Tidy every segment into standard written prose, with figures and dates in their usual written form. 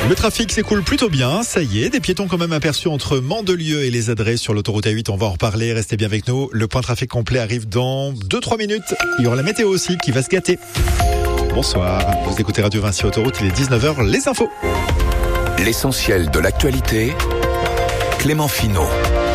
Le trafic s'écoule plutôt bien, ça y est, des piétons quand même aperçus entre Mandelieu et les Adrets sur l'autoroute A8, on va en reparler, restez bien avec nous. Le point trafic complet arrive dans 2-3 minutes. Il y aura la météo aussi qui va se gâter. Bonsoir, vous écoutez Radio Vinci Autoroute, il est 19h, les infos. L'essentiel de l'actualité, Clément Finot.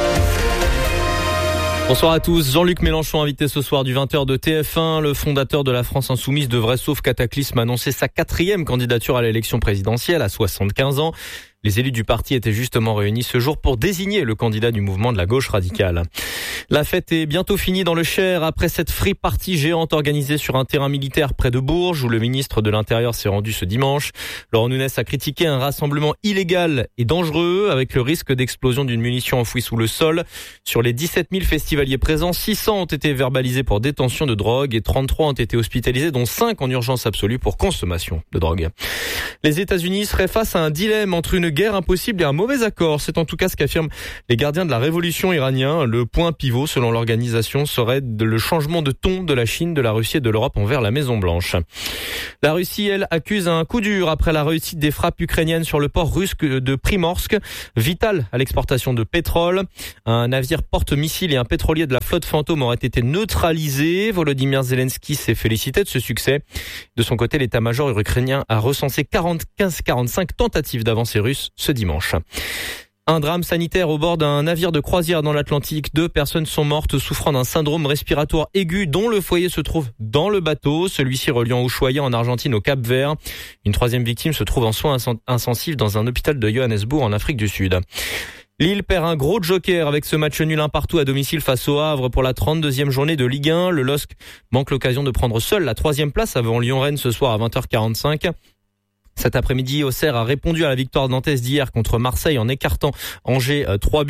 Bonsoir à tous. Jean-Luc Mélenchon, invité ce soir du 20h de TF1. Le fondateur de la France Insoumise devrait, sauf cataclysme, annoncer sa 4e candidature à l'élection présidentielle à 75 ans. Les élus du parti étaient justement réunis ce jour pour désigner le candidat du mouvement de la gauche radicale. La fête est bientôt finie dans le Cher après cette free party géante organisée sur un terrain militaire près de Bourges où le ministre de l'Intérieur s'est rendu ce dimanche. Laurent Nunez a critiqué un rassemblement illégal et dangereux avec le risque d'explosion d'une munition enfouie sous le sol. Sur les 17 000 festivaliers présents, 600 ont été verbalisés pour détention de drogue et 33 ont été hospitalisés, dont 5 en urgence absolue pour consommation de drogue. Les États-Unis seraient face à un dilemme entre une guerre impossible et un mauvais accord. C'est en tout cas ce qu'affirment les gardiens de la révolution iranien. Le point pivot, selon l'organisation, serait le changement de ton de la Chine, de la Russie et de l'Europe envers la Maison-Blanche. La Russie, elle, accuse un coup dur après la réussite des frappes ukrainiennes sur le port russe de Primorsk, vital à l'exportation de pétrole. Un navire porte-missile et un pétrolier de la flotte fantôme auraient été neutralisés. Volodymyr Zelensky s'est félicité de ce succès. De son côté, l'état-major ukrainien a recensé 45 tentatives d'avancée russe ce dimanche. Un drame sanitaire au bord d'un navire de croisière dans l'Atlantique. 2 personnes sont mortes souffrant d'un syndrome respiratoire aigu dont le foyer se trouve dans le bateau, celui-ci reliant Ushuaia en Argentine au Cap-Vert. Une 3e victime se trouve en soins intensifs dans un hôpital de Johannesburg en Afrique du Sud. Lille perd un gros joker avec ce match nul 1 partout à domicile face au Havre pour la 32e journée de Ligue 1. Le LOSC manque l'occasion de prendre seul la 3e place avant Lyon-Rennes ce soir à 20h45. Cet après-midi, Auxerre a répondu à la victoire nantaise d'hier contre Marseille en écartant Angers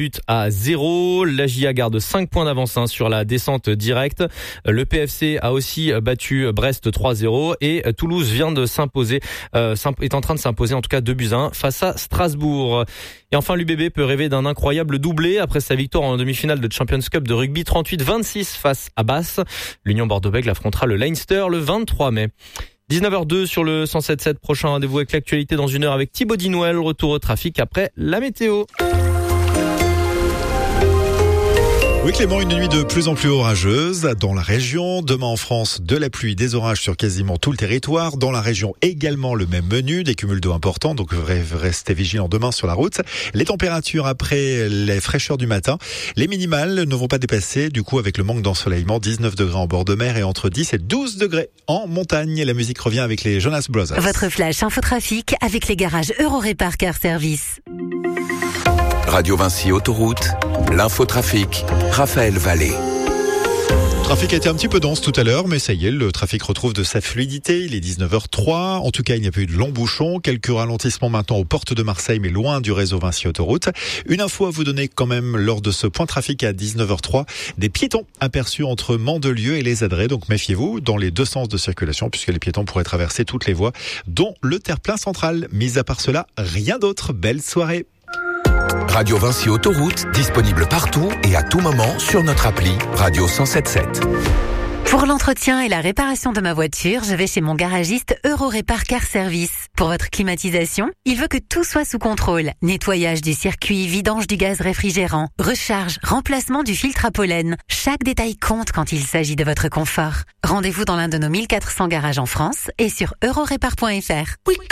3-0. La GIA garde 5 points d'avance sur la descente directe. Le PFC a aussi battu Brest 3-0 et Toulouse vient de s'imposer, est en train de s'imposer en tout cas 2-1 face à Strasbourg. Et enfin, l'UBB peut rêver d'un incroyable doublé après sa victoire en demi-finale de Champions Cup de rugby 38-26 face à Basse. L'Union Bordeaux-Bègles affrontera le Leinster le 23 mai. 19h02 sur le 107.7, prochain rendez-vous avec l'actualité dans 1 heure avec Thibaut Dinouel, retour au trafic après la météo. Oui Clément, une nuit de plus en plus orageuse dans la région. Demain en France, de la pluie, des orages sur quasiment tout le territoire. Dans la région également le même menu, des cumuls d'eau importants, donc restez vigilants demain sur la route. Les températures après les fraîcheurs du matin, les minimales ne vont pas dépasser, du coup avec le manque d'ensoleillement, 19 degrés en bord de mer et entre 10 et 12 degrés en montagne. La musique revient avec les Jonas Brothers. Votre flash infotrafic avec les garages Eurorépar Car Service. Radio Vinci Autoroute, l'infotrafic, Raphaël Vallée. Le trafic a été un petit peu dense tout à l'heure, mais ça y est, le trafic retrouve de sa fluidité. Il est 19h03. En tout cas, il n'y a pas eu de longs bouchons. Quelques ralentissements maintenant aux portes de Marseille, mais loin du réseau Vinci Autoroute. Une info à vous donner quand même lors de ce point trafic à 19h03. Des piétons aperçus entre Mandelieu et les Adrets. Donc méfiez-vous dans les 2 sens de circulation, puisque les piétons pourraient traverser toutes les voies, dont le terre-plein central. Mis à part cela, rien d'autre. Belle soirée. Radio Vinci Autoroute, disponible partout et à tout moment sur notre appli Radio 107.7. Pour l'entretien et la réparation de ma voiture, je vais chez mon garagiste Eurorépar Car Service. Pour votre climatisation, il veut que tout soit sous contrôle. Nettoyage du circuit, vidange du gaz réfrigérant, recharge, remplacement du filtre à pollen. Chaque détail compte quand il s'agit de votre confort. Rendez-vous dans l'un de nos 1400 garages en France et sur eurorépar.fr.